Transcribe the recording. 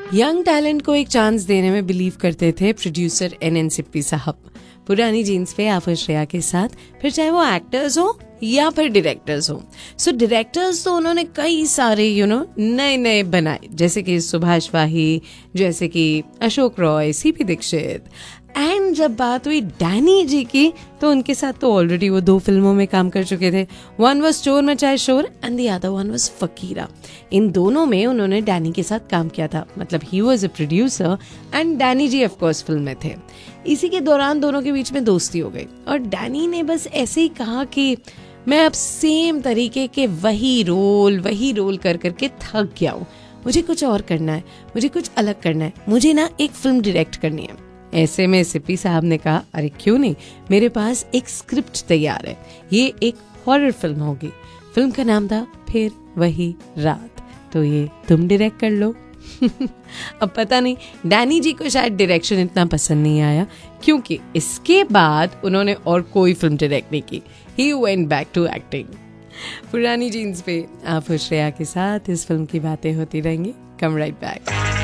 Young talent को एक chance देने में बिलीव करते थे प्रोड्यूसर NN सिप्पी साहब। पुरानी जीन्स पे आफर श्रेया के साथ, फिर चाहे वो एक्टर्स हो या फिर डायरेक्टर्स हो। सो डायरेक्टर्स तो उन्होंने कई सारे नए नए बनाए, जैसे कि सुभाष वाही, जैसे कि अशोक रॉय, CP दीक्षित। एंड जब बात हुई डैनी जी की, तो उनके साथ तो ऑलरेडी वो 2 फिल्मों में काम कर चुके थे। वन वाज चोर मचाए शोर and the other one was फकीरा। इन दोनों में उन्होंने डैनी के साथ काम किया था, मतलब he was a producer and Danny ji of course film में थे। इसी के दौरान दोनों के बीच में दोस्ती हो गई और डैनी ने बस ऐसे ही कहा कि मैं अब सेम तरीके के वही रोल कर करके थक गया हूँ, मुझे कुछ और करना है, मुझे कुछ अलग करना है, मुझे ना एक फिल्म डायरेक्ट करनी है। ऐसे में सिप्पी साहब ने कहा, अरे क्यों नहीं, मेरे पास एक स्क्रिप्ट तैयार है, ये एक हॉरर फिल्म होगी। फिल्म का नाम था फिर वही रात, तो ये तुम डायरेक्ट कर लो। अब पता नहीं डैनी जी को शायद डायरेक्शन इतना पसंद नहीं आया, क्योंकि इसके बाद उन्होंने और कोई फिल्म डायरेक्ट नहीं की। He went back to acting. पुरानी जीन्स पे आप श्रेया के साथ इस फिल्म की बातें होती रहेंगी। कम राइट बैक।